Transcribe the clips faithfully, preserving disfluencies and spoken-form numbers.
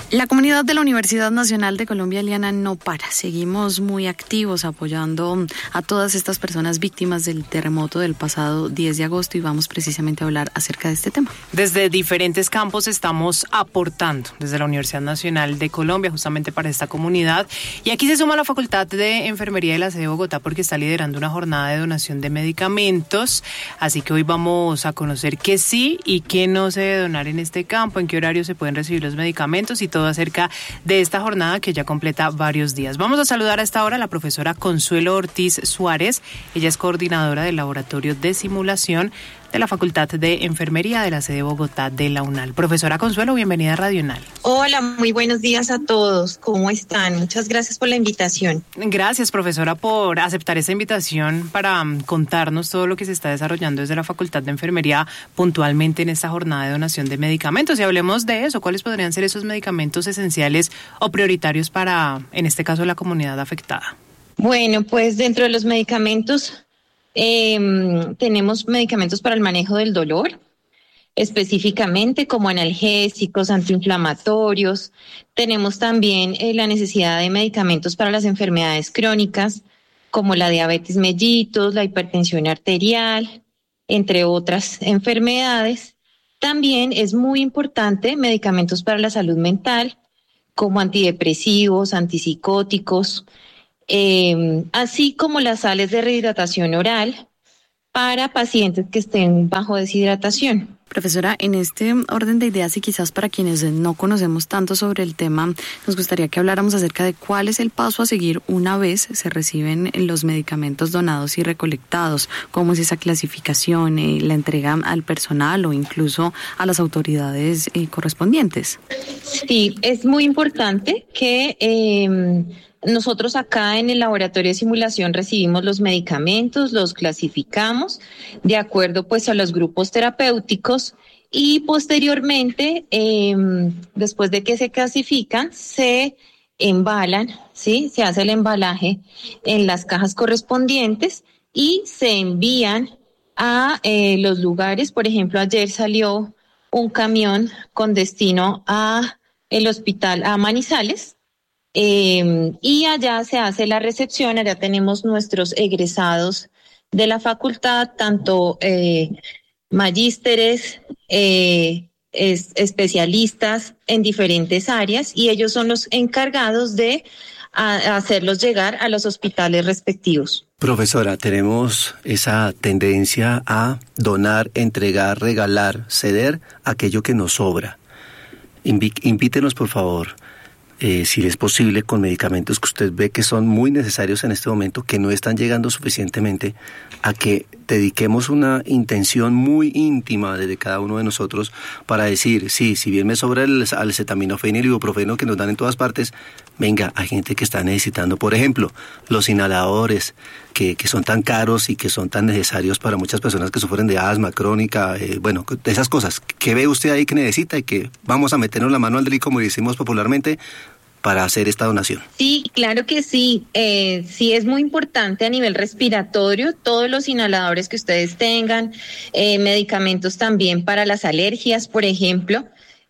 La comunidad de la Universidad Nacional de Colombia, Eliana, no para. Seguimos muy activos apoyando a todas estas personas víctimas del terremoto del pasado diez de agosto y vamos precisamente a hablar acerca de este tema. Desde diferentes campos estamos aportando desde la Universidad Nacional de Colombia justamente para esta comunidad. Y aquí se suma la Facultad de Enfermería de la sede de Bogotá porque está liderando una jornada de donación de medicamentos. Así que hoy vamos a conocer qué sí y qué no se debe donar en este campo, en qué horario se pueden recibir los medicamentos y todo acerca de esta jornada que ya completa varios días. Vamos a saludar a esta hora a la profesora Consuelo Ortiz Suárez. Ella es coordinadora del Laboratorio de Simulación de la Facultad de Enfermería de la sede de Bogotá de la UNAL. Profesora Consuelo, bienvenida a Radio UNAL. Hola, muy buenos días a todos. ¿Cómo están? Muchas gracias por la invitación. Gracias, profesora, por aceptar esta invitación para contarnos todo lo que se está desarrollando desde la Facultad de Enfermería puntualmente en esta jornada de donación de medicamentos. Y hablemos de eso. ¿Cuáles podrían ser esos medicamentos esenciales o prioritarios para, en este caso, la comunidad afectada? Bueno, pues dentro de los medicamentos Eh, tenemos medicamentos para el manejo del dolor, específicamente como analgésicos, antiinflamatorios. Tenemos también eh, la necesidad de medicamentos para las enfermedades crónicas, como la diabetes mellitus, la hipertensión arterial, entre otras enfermedades. También es muy importante medicamentos para la salud mental, como antidepresivos, antipsicóticos, Eh, así como las sales de rehidratación oral para pacientes que estén bajo deshidratación. Profesora, en este orden de ideas y quizás para quienes no conocemos tanto sobre el tema, nos gustaría que habláramos acerca de cuál es el paso a seguir una vez se reciben los medicamentos donados y recolectados, cómo es esa clasificación, eh, la entrega al personal o incluso a las autoridades eh, correspondientes. Sí, es muy importante que eh, nosotros acá en el laboratorio de simulación recibimos los medicamentos, los clasificamos de acuerdo pues a los grupos terapéuticos y posteriormente, eh, después de que se clasifican, se embalan, ¿sí? Se hace el embalaje en las cajas correspondientes y se envían a eh, los lugares. Por ejemplo, ayer salió un camión con destino a el hospital, a Manizales, Eh, y allá se hace la recepción. Allá tenemos nuestros egresados de la facultad, tanto eh, magísteres, eh, es, especialistas en diferentes áreas, y ellos son los encargados de a, a hacerlos llegar a los hospitales respectivos. Profesora, tenemos esa tendencia a donar, entregar, regalar, ceder aquello que nos sobra. Inví- invítenos, por favor. Eh, si es posible, con medicamentos que usted ve que son muy necesarios en este momento, que no están llegando suficientemente, a que dediquemos una intención muy íntima desde cada uno de nosotros para decir, sí, si bien me sobra el acetaminofén y el ibuprofeno que nos dan en todas partes, venga, hay gente que está necesitando, por ejemplo, los inhaladores, que, que son tan caros y que son tan necesarios para muchas personas que sufren de asma crónica, eh, bueno, de esas cosas. ¿Qué ve usted ahí que necesita y que vamos a meternos la mano al drill, como decimos popularmente, para hacer esta donación? Sí, claro que sí. Eh, sí es muy importante a nivel respiratorio, todos los inhaladores que ustedes tengan, eh, medicamentos también para las alergias, por ejemplo.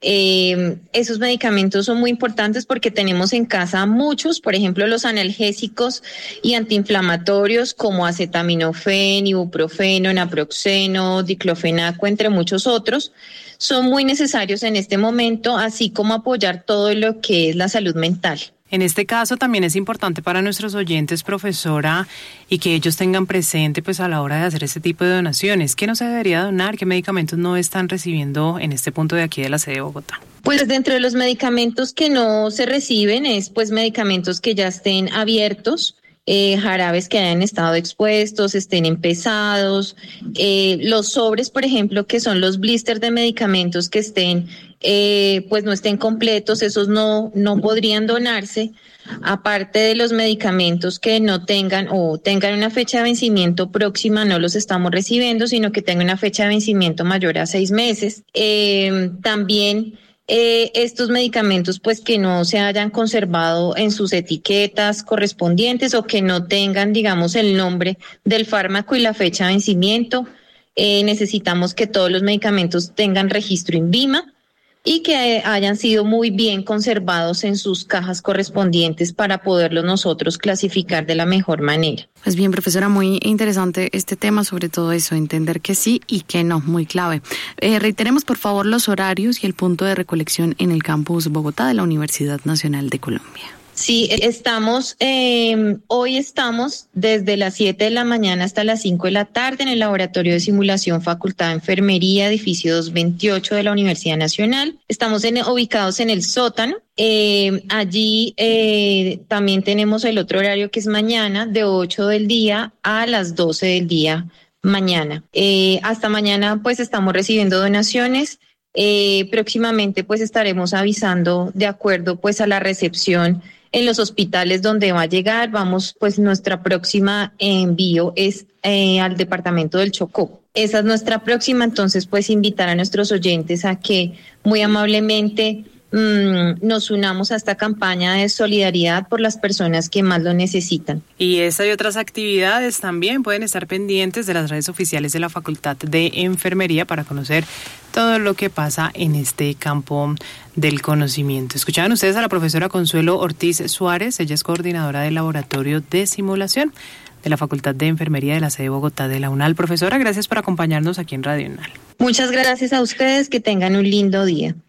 Eh, esos medicamentos son muy importantes porque tenemos en casa muchos, por ejemplo, los analgésicos y antiinflamatorios como acetaminofén, ibuprofeno, naproxeno, diclofenaco, entre muchos otros. Son muy necesarios en este momento, así como apoyar todo lo que es la salud mental. En este caso también es importante para nuestros oyentes, profesora, y que ellos tengan presente pues a la hora de hacer este tipo de donaciones. ¿Qué no se debería donar? ¿Qué medicamentos no están recibiendo en este punto de aquí de la sede de Bogotá? Pues dentro de los medicamentos que no se reciben es pues medicamentos que ya estén abiertos, eh, jarabes que hayan estado expuestos, estén empezados, eh, los sobres, por ejemplo, que son los blisters de medicamentos que estén, eh, pues no estén completos, esos no, no podrían donarse, aparte de los medicamentos que no tengan o tengan una fecha de vencimiento próxima, no los estamos recibiendo, sino que tengan una fecha de vencimiento mayor a seis meses. Eh, también Eh, estos medicamentos pues que no se hayan conservado en sus etiquetas correspondientes o que no tengan, digamos, el nombre del fármaco y la fecha de vencimiento. Eh, necesitamos que todos los medicamentos tengan registro INVIMA y que hayan sido muy bien conservados en sus cajas correspondientes para poderlos nosotros clasificar de la mejor manera. Pues bien, profesora, muy interesante este tema, sobre todo eso, entender que sí y que no, muy clave. Eh, reiteremos, por favor, los horarios y el punto de recolección en el campus Bogotá de la Universidad Nacional de Colombia. Sí, estamos, eh, hoy estamos desde las siete de la mañana hasta las cinco de la tarde en el Laboratorio de Simulación Facultad de Enfermería, edificio doscientos veintiocho de la Universidad Nacional. Estamos en, ubicados en el sótano. Eh, allí eh, también tenemos el otro horario que es mañana, de ocho del día a las doce del día mañana. Eh, hasta mañana pues estamos recibiendo donaciones. Eh, próximamente pues estaremos avisando de acuerdo pues a la recepción en los hospitales donde va a llegar. Vamos, pues nuestra próxima envío es eh, al departamento del Chocó. Esa es nuestra próxima, entonces pues invitar a nuestros oyentes a que muy amablemente mmm, nos unamos a esta campaña de solidaridad por las personas que más lo necesitan. Y esta y otras actividades también pueden estar pendientes de las redes oficiales de la Facultad de Enfermería para conocer todo lo que pasa en este campo del conocimiento. Escuchaban ustedes a la profesora Consuelo Ortiz Suárez, ella es coordinadora del Laboratorio de Simulación de la Facultad de Enfermería de la sede de Bogotá de la UNAL. Profesora, gracias por acompañarnos aquí en Radio UNAL. Muchas gracias a ustedes, que tengan un lindo día.